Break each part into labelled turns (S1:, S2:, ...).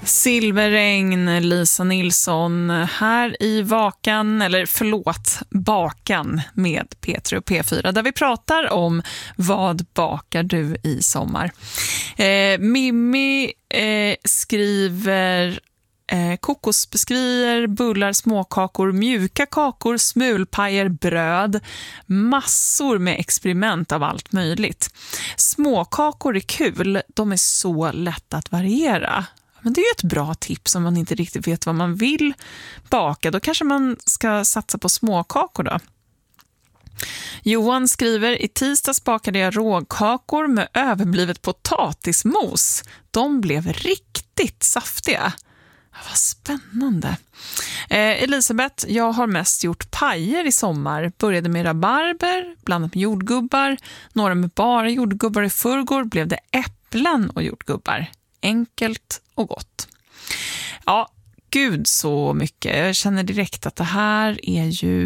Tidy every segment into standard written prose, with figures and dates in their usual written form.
S1: Silverregn, Lisa Nilsson här i Bakan med Peter och P4 där vi pratar om vad bakar du i sommar. Mimmi skriver kokosbiskvier, bullar, småkakor, mjuka kakor, smulpajer, bröd, massor med experiment av allt möjligt. Småkakor är kul, de är så lätta att variera. Men det är ju ett bra tips om man inte riktigt vet vad man vill baka. Då kanske man ska satsa på småkakor då. Johan skriver, i tisdags bakade jag rågkakor med överblivet potatismos. De blev riktigt saftiga. Vad spännande. Elisabeth, jag har mest gjort pajer i sommar. Började med rabarber, blandat med jordgubbar. Några med bara jordgubbar. I förrgår blev det äpplen och jordgubbar. Enkelt och gott. Ja, gud så mycket. Jag känner direkt att det här är ju...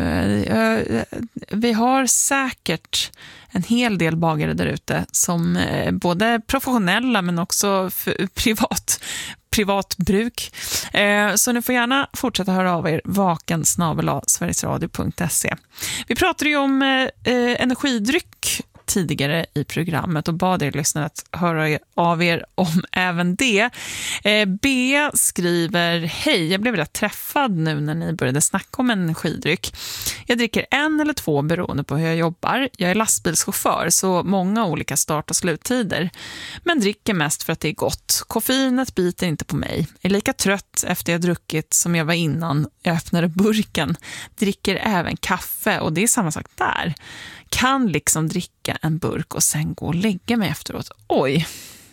S1: vi har säkert en hel del bagare där ute som både professionella men också för privat bruk. Så ni får gärna fortsätta höra av er vaken@sverigesradio.se. Vi pratade ju om energidryck tidigare i programmet och bad er lyssnare att höra av er om även det. Bea skriver, hej, jag blev rätt träffad nu när ni började snacka om energidryck. Jag dricker 1 eller 2 beroende på hur jag jobbar. Jag är lastbilschaufför så många olika start- och sluttider. Men dricker mest för att det är gott. Koffeinet biter inte på mig. Jag är lika trött efter jag druckit som jag var innan jag öppnade burken. Dricker även kaffe och det är samma sak där. Kan liksom dricka en burk och sen gå och lägga mig efteråt. Oj.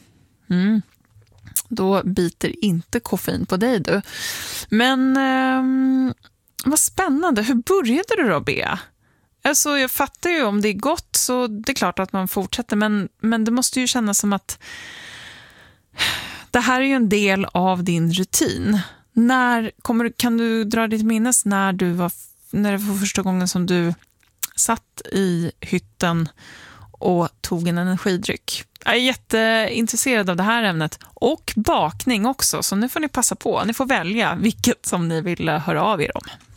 S1: Då biter inte koffein på dig du. Men vad spännande. Hur började du då, Bea? Alltså jag fattar ju om det är gott så det är klart att man fortsätter. Men det måste ju kännas som att det här är ju en del av din rutin. Kan du dra ditt minnes när det var första gången som du satt i hytten och tog en energidryck? Jag är jätteintresserad av det här ämnet och bakning också, så nu får ni passa på. Ni får välja vilket som ni vill höra av er om.